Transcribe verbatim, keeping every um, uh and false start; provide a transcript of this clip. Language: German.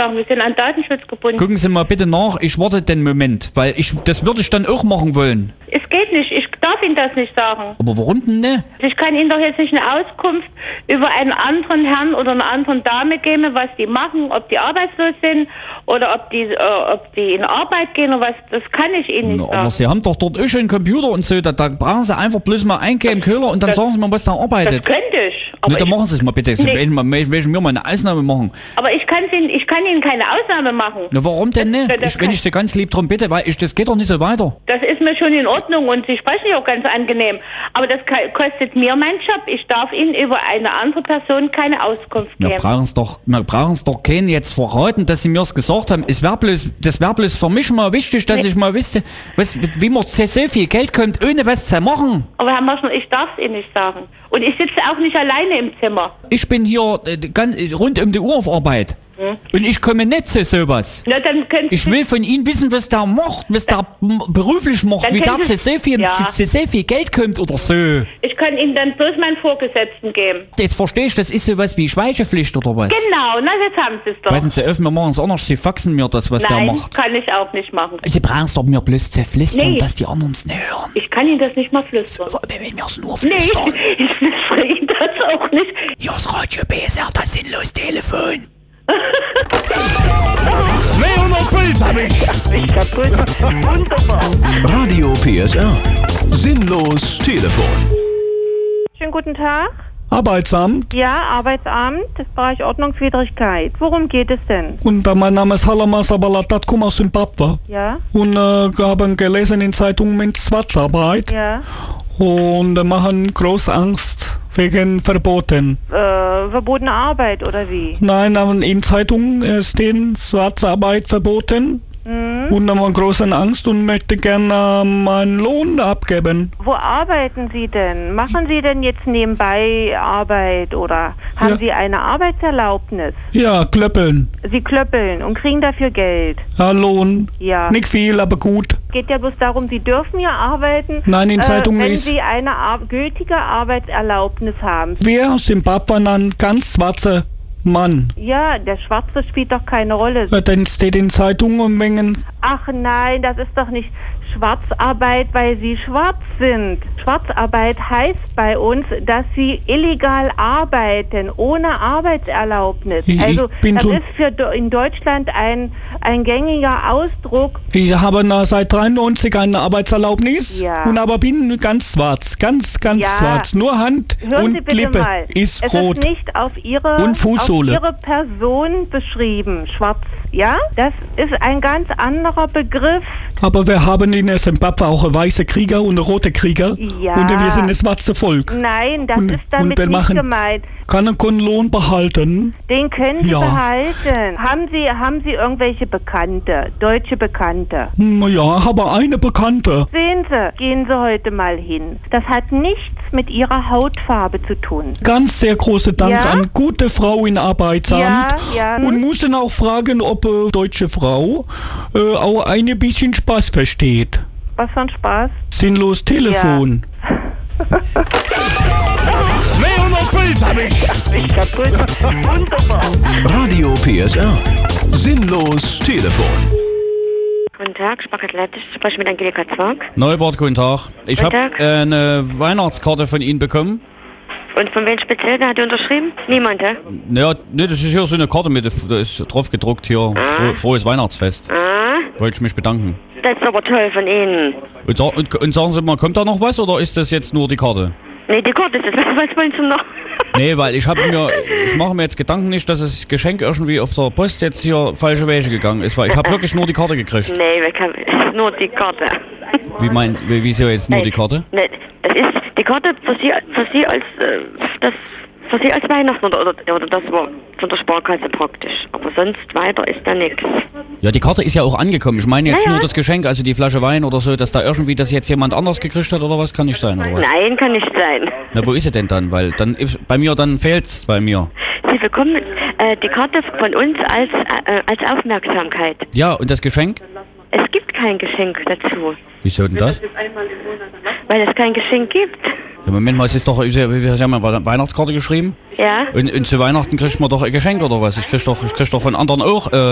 sagen. Wir sind an Datenschutz gebunden. Gucken Sie mal bitte nach, ich warte den Moment, weil ich das würde ich dann auch machen wollen. Es geht nicht, ich darf Ihnen das nicht sagen. Aber warum denn ne? Ich kann Ihnen doch jetzt nicht eine Auskunft über einen anderen Herrn oder eine andere Dame geben, was die machen, ob die arbeitslos sind oder ob die, äh, ob die in Arbeit gehen oder was, das kann ich Ihnen nicht Na, sagen. aber Sie haben doch dort auch schon einen Computer und so, da, da brauchen Sie einfach bloß mal eingeben, Köhler, und dann das, sagen Sie mal, was da Das arbeitet. könnte ich. Aber Ne, dann ich, machen Sie es mal bitte. Sie Nee. werden mal, welchen mir mal eine Ausnahme machen. aber ich, kann's Ihnen, ich kann Ihnen keine Ausnahme machen. Na, warum denn ne? Das- das Ich, wenn kann- ich Sie ganz lieb drum bitte, weil ich, das geht doch nicht so weiter. Das ist mir schon in Ordnung und Sie sprechen ja auch ganz angenehm. Aber das ka- kostet mir meinen Job. Ich darf Ihnen über eine andere Person keine Auskunft Wir geben. brauchen es doch, wir brauchen es doch keinen jetzt verraten, dass Sie mir es gesagt haben. Es wäre bloß, das wäre bloß für mich mal wichtig, dass Nee. ich mal wüsste, was, wie man so so viel Geld kommt, ohne was zu machen. Aber Herr Maschner, ich darf es Ihnen nicht sagen. Und ich sitze auch nicht alleine im Zimmer. Ich bin hier äh, ganz, rund um die Uhr auf Arbeit. Hm. Und ich komme nicht zu sowas. Na, dann können Ich Sie, will von Ihnen wissen, was der macht, was der m- beruflich macht, Dann wie der können zu Sie- so viel, Ja. zu so viel Geld kommt oder so. ich kann Ihnen dann bloß meinen Vorgesetzten geben. Jetzt verstehe ich, das ist sowas wie Schweigepflicht oder was? Genau, na, jetzt haben Sie es doch. Weißen Sie, öffnen wir machen es anders, Sie faxen mir das, was Nein, der macht. kann ich auch nicht machen. Sie brauchen es doch mir bloß zu flüstern, Nee. dass die anderen es nicht hören. Ich kann Ihnen das nicht mal flüstern. Wenn wir es nur Nee, flüstern. ich flüstere Ihnen das auch nicht. Hier ist Radio B S R, das sinnlos Telefon. zweihundert Puls hab ich. Ich kaputt. Wunderbar. Radio P S R. Sinnlos Telefon. Schönen guten Tag. Arbeitsamt. Ja, Arbeitsamt, das Bereich Ordnungswidrigkeit. Worum geht es denn? Und äh, mein Name ist Halama Sabalatat, komme aus Zimbabwe. Ja, Und äh, haben gelesen in Zeitungen mit Schwarzarbeit. ja. Und äh, machen groß Angst wegen Verboten. Äh, verbotene Arbeit oder wie? Nein, aber in Zeitungen äh, stehen Schwarzarbeit verboten. Hm? Und haben wir große Angst und möchte gerne meinen Lohn abgeben. Wo arbeiten Sie denn? Machen Sie denn jetzt nebenbei Arbeit oder haben Ja. Sie eine Arbeitserlaubnis? Ja, klöppeln. Sie klöppeln und kriegen dafür Geld. Ja, Lohn. Ja. Nicht viel, aber gut. Geht ja bloß darum, Sie dürfen ja arbeiten, Nein, in Zeitungen wenn ist- Sie eine ar- gültige Arbeitserlaubnis haben. Wir Zimbabwe ein ganz schwarzer Mann. Ja, der Schwarze spielt doch keine Rolle. Ja, dann steht in Zeitungen wegen. Ach nein, das ist doch nicht Schwarzarbeit, weil Sie schwarz sind. Schwarzarbeit heißt bei uns, dass Sie illegal arbeiten, ohne Arbeitserlaubnis. Ich- ich Also bin das schon- ist für Do- in Deutschland ein, ein gängiger Ausdruck. Ich habe na, seit dreiundneunzig eine Arbeitserlaubnis Ja. und aber bin ganz schwarz, ganz, ganz Ja. schwarz. Nur Hand Hören und Sie bitte Lippe mal, ist es rot. ist nicht auf Ihre, Und Fußsohle. auf Ihre Person beschrieben, schwarz. Ja, das ist ein ganz anderer Begriff. Aber wir haben in Zimbabwe auch weiße Krieger und rote Krieger. Ja. Und wir sind das schwarze Volk. Nein, das Und- ist damit und wir nicht machen- gemeint. Kann ich einen Lohn behalten? Den können Sie Ja. behalten. Haben Sie, haben Sie irgendwelche Bekannte, deutsche Bekannte? Hm, ja, habe eine Bekannte. Sehen Sie, gehen Sie heute mal hin. Das hat nichts mit Ihrer Hautfarbe zu tun. Ganz sehr große Dank Ja? an gute Frau in Arbeitsamt. Ja, ja. Und muss dann auch fragen, ob äh, deutsche Frau äh, auch ein bisschen Spaß versteht. Was für ein Spaß. Sinnlos Telefon. zweihundert Puls hab ich. Ich kaputt. Wunderbar. Radio P S R. Sinnlos Telefon. Guten Tag, Sparkasse ich spreche mit Angelika Zwerg. Neubart, guten Tag. Ich Guten habe Tag. äh, eine Weihnachtskarte von Ihnen bekommen. Und von wem speziell? Wer hat unterschrieben? Niemand, hä? Naja, ne, das ist hier so eine Karte mit, da ist drauf gedruckt hier, froh, frohes Weihnachtsfest. Ah, Wollte ich mich bedanken. das ist aber toll von Ihnen. Und, sa- und, und sagen Sie mal, kommt da noch was oder ist das jetzt nur die Karte? Nee, die Karte ist es. Was wollen Sie noch? Nee, weil ich habe mir, ich mache mir jetzt Gedanken nicht, dass das Geschenk irgendwie auf der Post jetzt hier falsche Wege gegangen ist, weil ich habe wirklich nur die Karte gekriegt. Nee, wir können, es ist nur die Karte. Wie mein, wie, wieso jetzt nur die Karte? Nee, das ist die Karte für Sie, für Sie als, äh, das, für Sie als Weihnachten oder, oder, oder das war von der Sparkasse praktisch. Aber sonst weiter ist da nichts. Ja, die Karte ist ja auch angekommen. Ich meine jetzt Ja, ja. nur das Geschenk, also die Flasche Wein oder so, dass da irgendwie das jetzt jemand anders gekriegt hat oder was, kann nicht sein, oder was? Nein, kann nicht sein. Na, wo ist sie denn dann? Weil dann ist, bei mir, dann fehlt's bei mir. Sie bekommen äh, die Karte von uns als, äh, als Aufmerksamkeit. Ja, und das Geschenk? Es gibt kein Geschenk dazu, Wieso denn das? weil es kein Geschenk gibt. Ja, Moment mal, es ist doch, Sie haben eine Weihnachtskarte geschrieben? Ja? Und, und zu Weihnachten kriegt man doch ein Geschenk oder was? Ich krieg doch, ich krieg doch von anderen auch, äh,